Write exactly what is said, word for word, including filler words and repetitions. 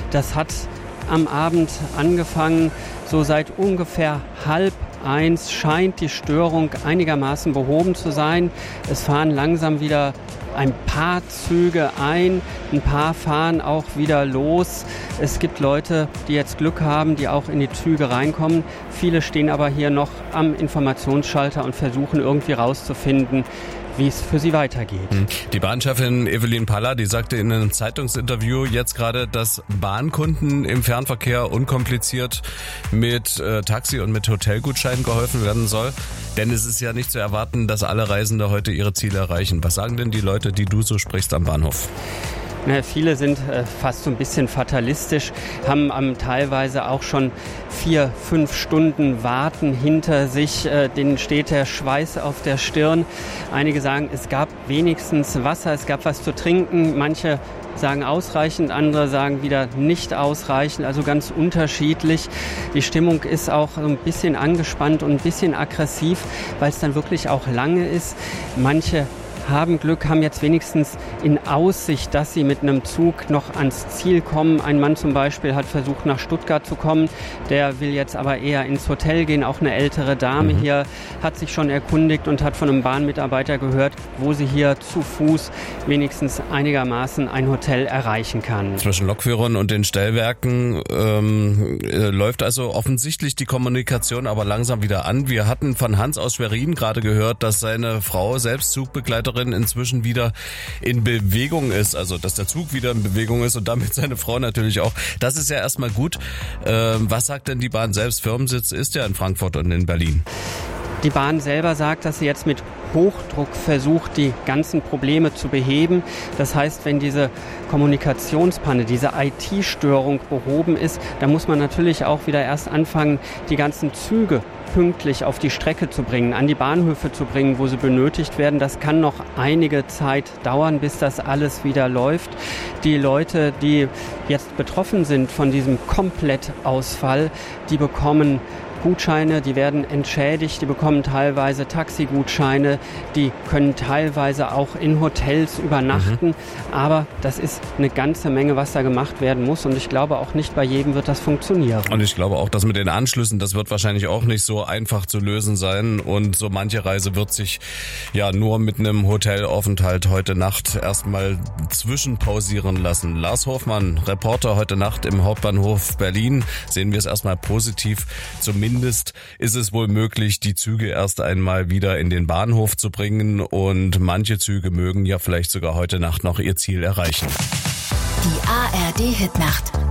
Das hat am Abend angefangen, so seit ungefähr halb eins scheint die Störung einigermaßen behoben zu sein. Es fahren langsam wieder ein paar Züge ein, ein paar fahren auch wieder los. Es gibt Leute, die jetzt Glück haben, die auch in die Züge reinkommen. Viele stehen aber hier noch am Informationsschalter und versuchen irgendwie rauszufinden, wie es für sie weitergeht. Die Bahnchefin Evelyn Paller, die sagte in einem Zeitungsinterview jetzt gerade, dass Bahnkunden im Fernverkehr unkompliziert mit äh, Taxi- und mit Hotelgutscheinen geholfen werden soll. Denn es ist ja nicht zu erwarten, dass alle Reisende heute ihre Ziele erreichen. Was sagen denn die Leute, die du so sprichst am Bahnhof? Na, viele sind äh, fast so ein bisschen fatalistisch, haben ähm, teilweise auch schon vier, fünf Stunden Warten hinter sich. Äh, denen steht der Schweiß auf der Stirn. Einige sagen, es gab wenigstens Wasser, es gab was zu trinken. Manche sagen ausreichend, andere sagen wieder nicht ausreichend, also ganz unterschiedlich. Die Stimmung ist auch so ein bisschen angespannt und ein bisschen aggressiv, weil es dann wirklich auch lange ist. Manche haben Glück, haben jetzt wenigstens in Aussicht, dass sie mit einem Zug noch ans Ziel kommen. Ein Mann zum Beispiel hat versucht, nach Stuttgart zu kommen. Der will jetzt aber eher ins Hotel gehen. Auch eine ältere Dame mhm. hier hat sich schon erkundigt und hat von einem Bahnmitarbeiter gehört, wo sie hier zu Fuß wenigstens einigermaßen ein Hotel erreichen kann. Zwischen Lokführern und den Stellwerken ähm, äh, läuft also offensichtlich die Kommunikation aber langsam wieder an. Wir hatten von Hans aus Schwerin gerade gehört, dass seine Frau, selbst Zugbegleiterin, inzwischen wieder in Bewegung ist, also dass der Zug wieder in Bewegung ist und damit seine Frau natürlich auch. Das ist ja erstmal gut. Ähm, was sagt denn die Bahn selbst? Firmensitz ist ja in Frankfurt und in Berlin. Die Bahn selber sagt, dass sie jetzt mit Hochdruck versucht, die ganzen Probleme zu beheben. Das heißt, wenn diese Kommunikationspanne, diese I T-Störung behoben ist, dann muss man natürlich auch wieder erst anfangen, die ganzen Züge pünktlich auf die Strecke zu bringen, an die Bahnhöfe zu bringen, wo sie benötigt werden. Das kann noch einige Zeit dauern, bis das alles wieder läuft. Die Leute, die jetzt betroffen sind von diesem Komplettausfall, die bekommen Gutscheine, die werden entschädigt, die bekommen teilweise Taxigutscheine, die können teilweise auch in Hotels übernachten, mhm. aber das ist eine ganze Menge, was da gemacht werden muss und ich glaube auch nicht bei jedem wird das funktionieren. Und ich glaube auch, dass mit den Anschlüssen, das wird wahrscheinlich auch nicht so einfach zu lösen sein und so manche Reise wird sich ja nur mit einem Hotelaufenthalt heute Nacht erstmal zwischenpausieren lassen. Lars Hofmann, Reporter heute Nacht im Hauptbahnhof Berlin, sehen wir es erstmal positiv, zumindest Zumindest ist es wohl möglich, die Züge erst einmal wieder in den Bahnhof zu bringen und manche Züge mögen ja vielleicht sogar heute Nacht noch ihr Ziel erreichen. Die A R D Hitnacht.